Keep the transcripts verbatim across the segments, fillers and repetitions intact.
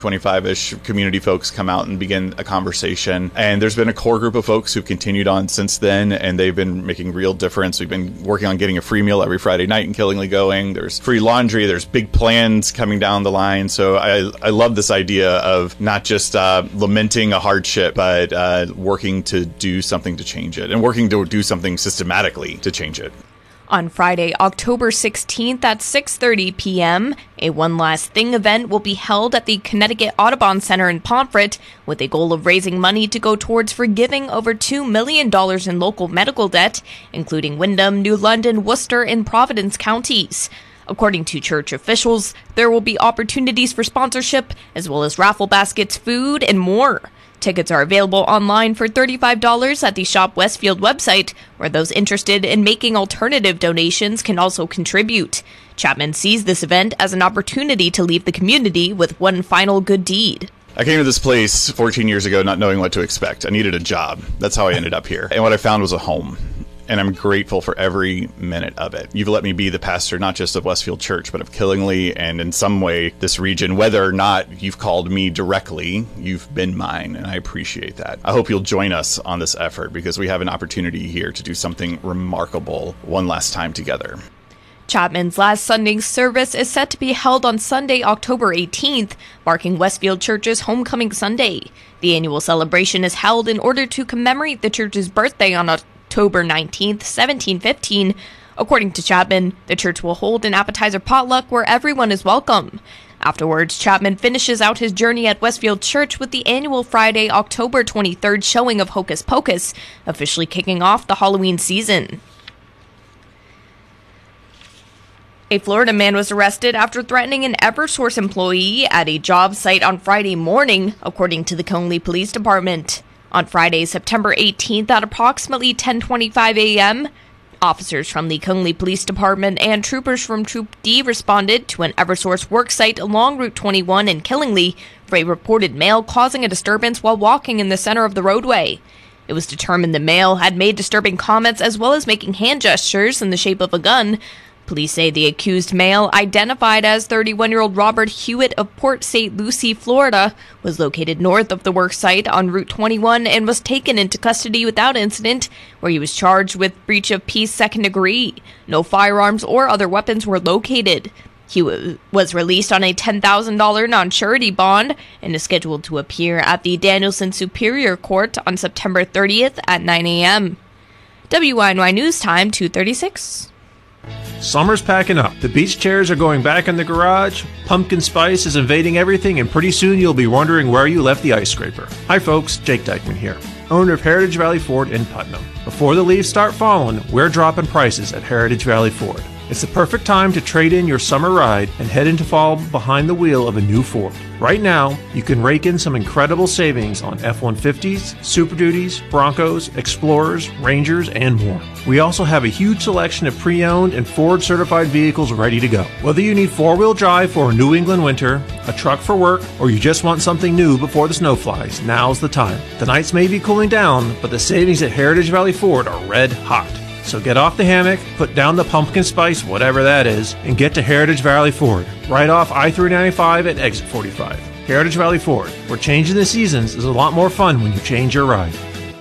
twenty-five-ish community folks come out and begin a conversation. And there's been a core group of folks who've continued on since then, and they've been making real difference. We've been working on getting a free meal every Friday night in Killingly going. There's free laundry. There's big plans coming down the line. So I, I love this idea of not just uh, lamenting a hardship, but uh, working to do something to change it and working to do something systematically to change it. On Friday, October sixteenth at six thirty p.m., a One Last Thing event will be held at the Connecticut Audubon Center in Pomfret with a goal of raising money to go towards forgiving over two million dollars in local medical debt, including Windham, New London, Worcester, and Providence counties. According to church officials, there will be opportunities for sponsorship, as well as raffle baskets, food, and more. Tickets are available online for thirty-five dollars at the Shop Westfield website, where those interested in making alternative donations can also contribute. Chapman sees this event as an opportunity to leave the community with one final good deed. I came to this place fourteen years ago not knowing what to expect. I needed a job. That's how I ended up here. And what I found was a home. And I'm grateful for every minute of it. You've let me be the pastor, not just of Westfield Church, but of Killingly, and in some way, this region. Whether or not you've called me directly, you've been mine, and I appreciate that. I hope you'll join us on this effort, because we have an opportunity here to do something remarkable one last time together. Chapman's last Sunday service is set to be held on Sunday, October eighteenth, marking Westfield Church's Homecoming Sunday. The annual celebration is held in order to commemorate the church's birthday on October nineteenth, seventeen fifteen. According to Chapman, the church will hold an appetizer potluck where everyone is welcome. Afterwards, Chapman finishes out his journey at Westfield Church with the annual Friday, October twenty-third showing of Hocus Pocus, officially kicking off the Halloween season. A Florida man was arrested after threatening an Eversource employee at a job site on Friday morning, according to the Conley Police Department. On Friday, September eighteenth at approximately ten twenty-five a.m., officers from the Conley Police Department and troopers from Troop D responded to an Eversource worksite along Route twenty-one in Killingly for a reported male causing a disturbance while walking in the center of the roadway. It was determined the male had made disturbing comments as well as making hand gestures in the shape of a gun. Police say the accused male, identified as thirty-one-year-old Robert Hewitt of Port Saint Lucie, Florida, was located north of the worksite on Route twenty-one and was taken into custody without incident, where he was charged with breach of peace second degree. No firearms or other weapons were located. He was released on a ten thousand dollars non-surety bond and is scheduled to appear at the Danielson Superior Court on September thirtieth at nine a.m. W I N Y News Time, two thirty-six. Summer's packing up. The beach chairs are going back in the garage. Pumpkin spice is invading everything, and pretty soon you'll be wondering where you left the ice scraper. Hi folks, Jake Dykeman here, owner of Heritage Valley Ford in Putnam. Before the leaves start falling, we're dropping prices at Heritage Valley Ford. It's the perfect time to trade in your summer ride and head into fall behind the wheel of a new Ford. Right now, you can rake in some incredible savings on F one fifties, Super Duties, Broncos, Explorers, Rangers, and more. We also have a huge selection of pre-owned and Ford-certified vehicles ready to go. Whether you need four-wheel drive for a New England winter, a truck for work, or you just want something new before the snow flies, now's the time. The nights may be cooling down, but the savings at Heritage Valley Ford are red hot. So get off the hammock, put down the pumpkin spice, whatever that is, and get to Heritage Valley Ford, right off I three ninety-five at exit forty-five. Heritage Valley Ford, where changing the seasons is a lot more fun when you change your ride.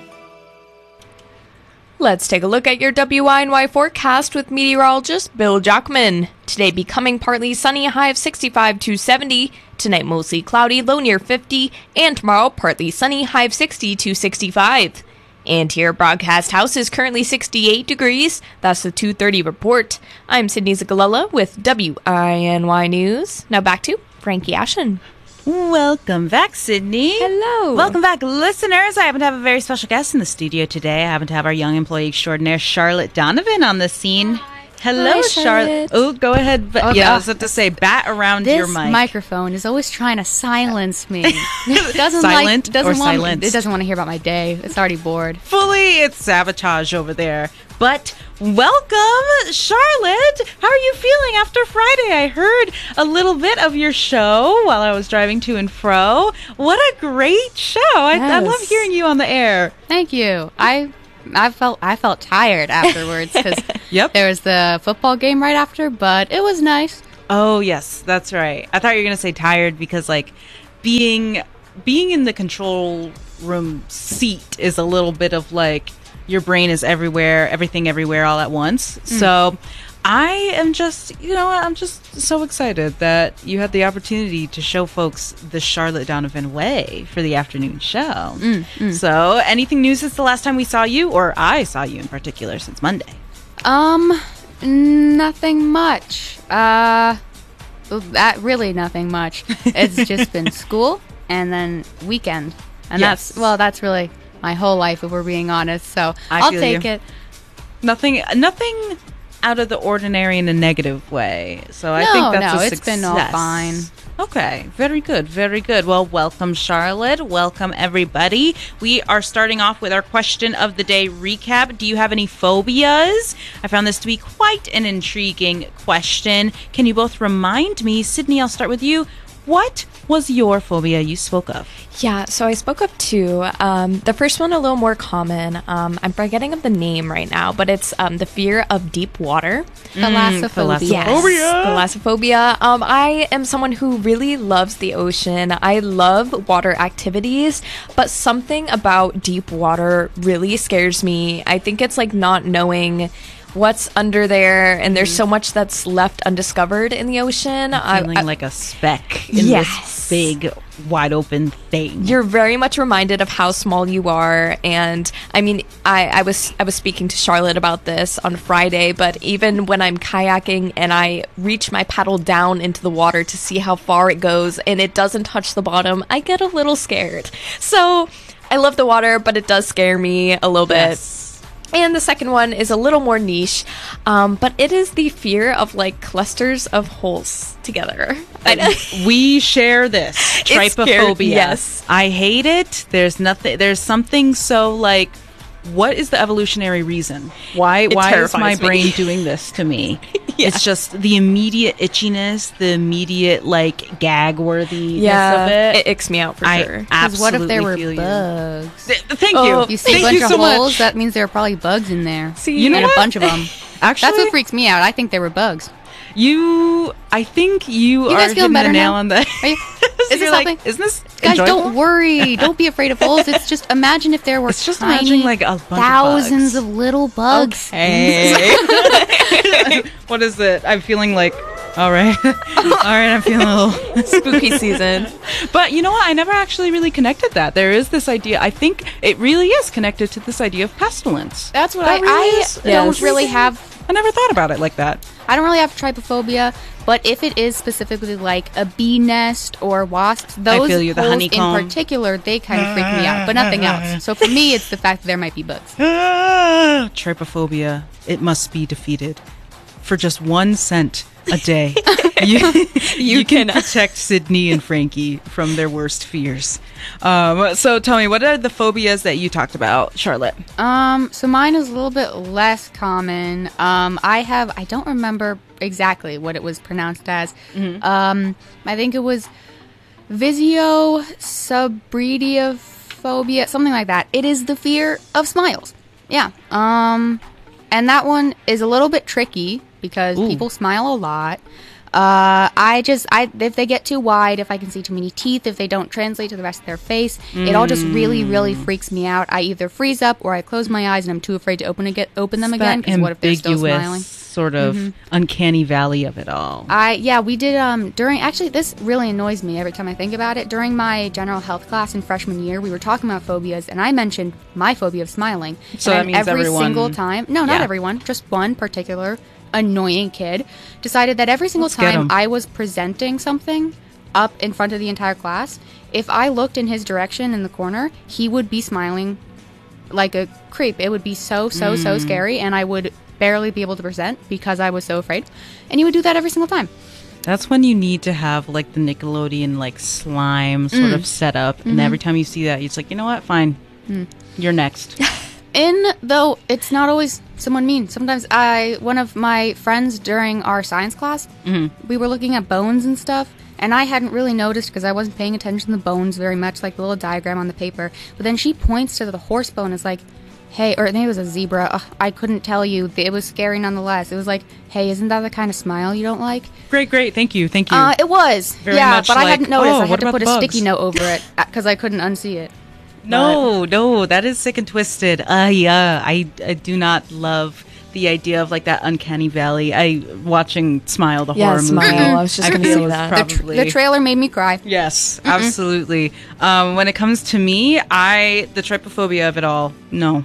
Let's take a look at your W I N Y forecast with meteorologist Bill Jackman. Today becoming partly sunny, high of sixty-five to seventy. Tonight mostly cloudy, low near fifty. And tomorrow partly sunny, high of sixty to sixty-five. And here, Broadcast House is currently sixty-eight degrees. That's the two thirty report. I'm Sydney Zagalella with W I N Y News. Now back to Frankie Ashen. Welcome back, Sydney. Hello. Welcome back, listeners. I happen to have a very special guest in the studio today. I happen to have our young employee extraordinaire, Charlotte Donovan, on the scene. Hello, Hi, Charlotte. Oh, go ahead. Ba- Okay. Yeah, I was about to say, bat around This your mic. microphone is always trying to silence me. It doesn't Silent like, doesn't or want, silenced? It doesn't want to hear about my day. It's already bored. Fully, it's sabotage over there. But welcome, Charlotte. How are you feeling after Friday? I heard a little bit of your show while I was driving to and fro. What a great show. I, I Yes. love hearing you on the air. Thank you. I I felt I felt tired afterwards because Yep. there was the football game right after, but it was nice. Oh, yes, that's right. I thought you were going to say tired because, like, being being in the control room seat is a little bit of like your brain is everywhere, everything everywhere all at once. Mm. So I am just, you know, I'm just so excited that you had the opportunity to show folks the Charlotte Donovan way for the afternoon show. Mm, mm. So anything new since the last time we saw you, or I saw you in particular since Monday? Um, nothing much. Uh, that really nothing much. It's just been school and then weekend. And yes. that's, well, that's really my whole life, if we're being honest. So I I'll take you. it. Nothing, nothing out of the ordinary in a negative way. So I no, think that's no, a it's success. been all fine. Okay, very good, very good. Well, welcome, Charlotte. Welcome, everybody. We are starting off with our question of the day recap. Do you have any phobias? I found this to be quite an intriguing question. Can you both remind me, Sydney, I'll start with you. What was your phobia you spoke of? Yeah, so I spoke of two. Um, the first one a little more common. Um, I'm forgetting of the name right now, but it's um, the fear of deep water. Thalassophobia. Yes, thalassophobia. Um, I am someone who really loves the ocean. I love water activities, but something about deep water really scares me. I think it's like not knowing what's under there, and there's so much that's left undiscovered in the ocean. I'm feeling I, I, like a speck in yes. this big, wide open thing. You're very much reminded of how small you are, and I mean, I, I was I was speaking to Charlotte about this on Friday, but even when I'm kayaking and I reach my paddle down into the water to see how far it goes, and it doesn't touch the bottom, I get a little scared. So I love the water, but it does scare me a little yes. bit. And the second one is a little more niche, um, but it is the fear of like clusters of holes together. Uh, we share this trypophobia. Yes, I hate it. There's nothing. There's something so like. What is the evolutionary reason? Why? It why is my me. brain doing this to me? Yeah. It's just the immediate itchiness, the immediate like gag worthiness yeah, of it. It icks me out for I sure. Because what if there were feel bugs? Th- thank oh, you. If you see thank a bunch you of so holes, much. that means there are probably bugs in there. See, you know and what? a bunch of them. Actually, that's what freaks me out. I think they were bugs. You, I think you, you are guys feeling hitting better the nail now? on the. Are you, so is this like, something? Isn't this Guys, enjoyable? don't worry. Don't be afraid of holes. It's just imagine if there were It's just tiny, imagining like a bunch thousands of, of little bugs. Hey. What is it? I'm feeling like. All right. All right, I'm feeling a little spooky season. But you know what? I never actually really connected that. There is this idea. I think it really is connected to this idea of pestilence. That's what that I, really I is. don't Yes. really have. I never thought about it like that. I don't really have trypophobia, but if it is specifically like a bee nest or wasps, those feel you, the holes honeycomb. in particular, they kind of freak me out, but nothing else. So for me, it's the fact that there might be bugs. Ah, trypophobia. It must be defeated. For just one cent a day, you, you can protect Sydney and Frankie from their worst fears. Um, so tell me, what are the phobias that you talked about, Charlotte? Um, so mine is a little bit less common. Um, I have, I don't remember exactly what it was pronounced as. Mm-hmm. Um, I think it was visio-subridiophobia, something like that. It is the fear of smiles. Yeah. Um, and that one is a little bit tricky because Ooh. people smile a lot. Uh, I just, I if they get too wide, if I can see too many teeth, if they don't translate to the rest of their face, mm. it all just really, really freaks me out. I either freeze up or I close my eyes and I'm too afraid to open again, open them it's again. Because what if they're still smiling? Sort of mm-hmm. uncanny valley of it all. I yeah, we did um during actually this really annoys me every time I think about it. During my general health class in freshman year, we were talking about phobias, and I mentioned my phobia of smiling. So and that means every everyone... single time, no, not yeah. everyone, just one particular annoying kid decided that every single Let's get time him. I was presenting something up in front of the entire class, if I looked in his direction in the corner, he would be smiling like a creep. It would be so so mm. so scary, and I would barely be able to present because I was so afraid. And he would do that every single time. That's when you need to have like the Nickelodeon like slime sort mm. of setup, mm-hmm. and every time you see that, it's like, you know what, fine, mm. you're next. In though it's not always someone mean. Sometimes I one of my friends during our science class, mm-hmm. we were looking at bones and stuff, and I hadn't really noticed because I wasn't paying attention to the bones very much, like the little diagram on the paper. But then she points to the horse bone and is like, hey, or maybe it was a zebra. Ugh, I couldn't tell you. It was scary nonetheless. It was like, hey, isn't that the kind of smile you don't like? Great, great. Thank you. Thank you. Uh, it was. Very yeah, much but I like, hadn't noticed. oh, I what had to about put the a bugs? sticky note over it because I couldn't unsee it. No, no, that is sick and twisted. Uh, yeah, I, I do not love the idea of like that uncanny valley. I watching Smile, the Yeah, horror Smile. movie. I was just gonna feel say is that. The, tr- Probably the trailer made me cry. Yes, absolutely. Um, when it comes to me, I the trypophobia of it all. No,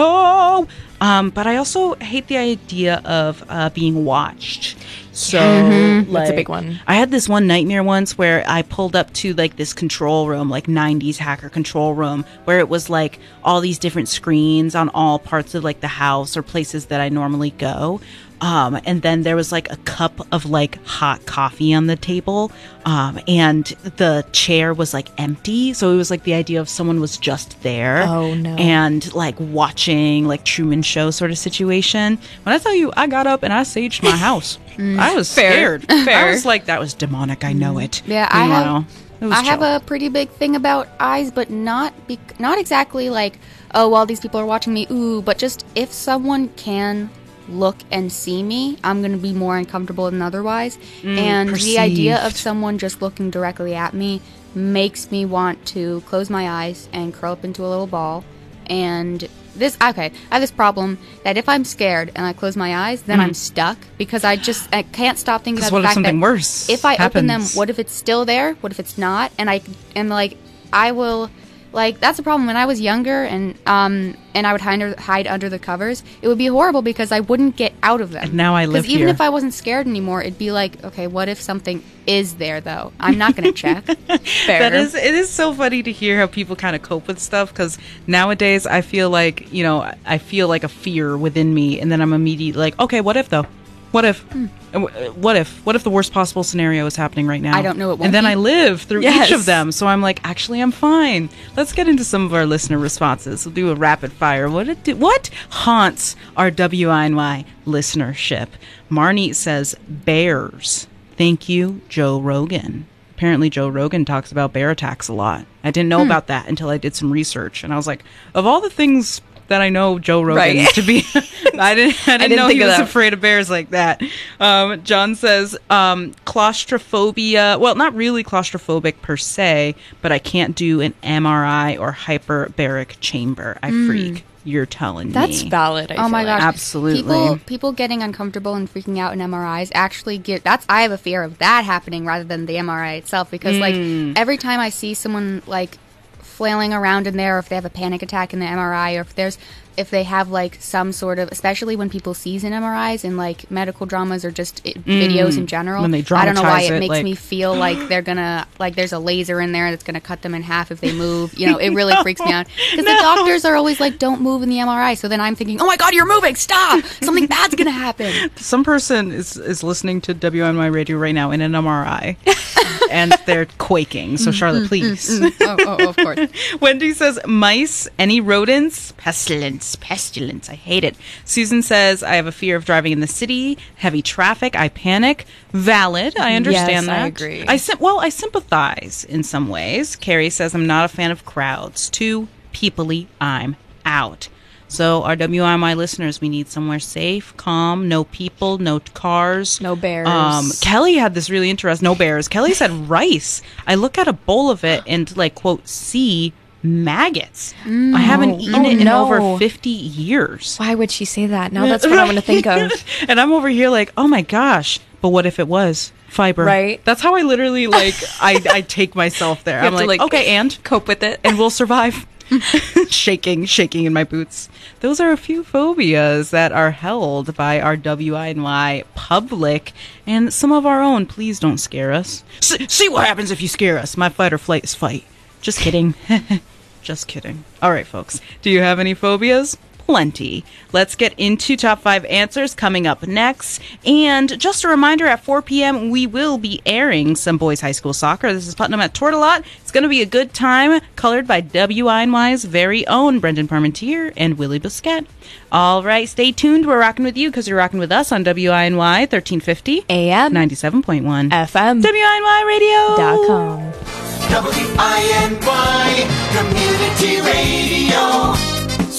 no. Um, but I also hate the idea of uh, being watched. So That's a like, big one. I had this one nightmare once where I pulled up to like this control room, like nineties hacker control room, where it was like all these different screens on all parts of like the house or places that I normally go. Um, and then there was like a cup of like hot coffee on the table. Um, and the chair was like empty. So it was like the idea of someone was just there. Oh, no. And like watching like Truman Show sort of situation. When I tell you, I got up and I saged my house. I was Fair. scared. Fair. I was like, that was demonic. I know it. Yeah, I have. Meanwhile, it was I have chill. a pretty big thing about eyes, but not be- not exactly like, oh, well, these people are watching me, ooh, but just if someone can look and see me, I'm going to be more uncomfortable than otherwise. and the idea of perceived. someone just looking directly at me makes me want to close my eyes and curl up into a little ball. And this, okay, I have this problem that if I'm scared and I close my eyes, then I'm stuck because I just I can't stop thinking 'Cause about what the if fact something that worse if I open them, happens? what if it's still there? What if it's not? And I am like, I will, like, that's the problem. When I was younger and um and I would hide under, hide under the covers, it would be horrible because I wouldn't get out of them. And now I live Because even here. if I wasn't scared anymore, it'd be like, okay, what if something is there though? I'm not going to check. Fair. That is, it is so funny to hear how people kind of cope with stuff because nowadays I feel like, you know, I feel like a fear within me and then I'm immediately like, okay, what if though? What if? And w- What if? What if the worst possible scenario is happening right now? I don't know, it won't And then be. I live through Yes. each of them. So I'm like, actually, I'm fine. Let's get into some of our listener responses. We'll do a rapid fire. What it do, what haunts our W I N Y listenership? Marnie says, bears. Thank you, Joe Rogan. Apparently, Joe Rogan talks about bear attacks a lot. I didn't know about that until I did some research. And I was like, of all the things that I know Joe Rogan Right. to be, I didn't, I didn't, didn't know think he of was that. afraid of bears like that. Um, John says, um, claustrophobia. Well, not really claustrophobic per se, but I can't do an M R I or hyperbaric chamber. I freak. You're telling That's me. valid. I Oh my feel like. gosh, Absolutely. People people getting uncomfortable and freaking out in M R Is actually get that's I have a fear of that happening rather than the M R I itself because Mm. like every time I see someone like flailing around in there, or if they have a panic attack in the M R I, or if there's if they have like some sort of, especially when people season M R Is in like medical dramas or just i videos in general, Mm. When they I don't know why dramatize it it, makes like- me feel like they're gonna like there's a laser in there that's gonna cut them in half if they move. You know, it really freaks me out because the doctors are always like, "Don't move in the M R I." So then I'm thinking, "Oh my God, you're moving! Stop! Something bad's gonna happen." Some person is, is listening to W N Y radio right now in an M R I, and they're quaking. So Charlotte, please. oh, oh, of course. Wendy says, mice, any rodents? Pestilence, pestilence. I hate it. Susan says, I have a fear of driving in the city, heavy traffic. I panic. Valid. I understand Yes, that. I agree. I sim- well, I sympathize in some ways. Carrie says, I'm not a fan of crowds. Too peoply. I'm out. So, our W I M I listeners, we need somewhere safe, calm, no people, no cars. No bears. Um, Kelly had this really interesting, no bears. Kelly said rice. I look at a bowl of it and, like, quote, see maggots. I haven't eaten Oh, it in no. over fifty years. Why would she say that? Now that's what I'm going to think of. And I'm over here like, oh my gosh, but what if it was fiber? Right. That's how I literally, like, I, I take myself there. I'm have to, like, like, okay, and? Cope with it. And we'll survive. shaking, shaking in my boots. Those are a few phobias that are held by our W I N Y public and some of our own. Please don't scare us. S- see what happens if you scare us. My fight or flight is fight. Just kidding. Just kidding. All right, folks. Do you have any phobias? Plenty. Let's get into top five answers coming up next. And just a reminder, at four p.m. we will be airing some boys high school soccer. This is Putnam at Tortolot. It's going to be a good time, colored by W I N Y's very own Brendan Parmentier and Willie Busquet. All right, stay tuned. We're rocking with you because you're rocking with us on W I N Y thirteen fifty A M. ninety-seven point one F M. W I N Y radio Dot com. W I N Y Community Radio.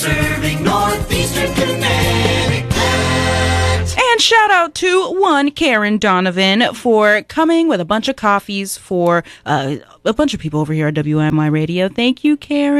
serving Northeastern Connecticut. And shout out to one Karen Donovan for coming with a bunch of coffees for uh, a bunch of people over here at W M I Radio. Thank you, Karen.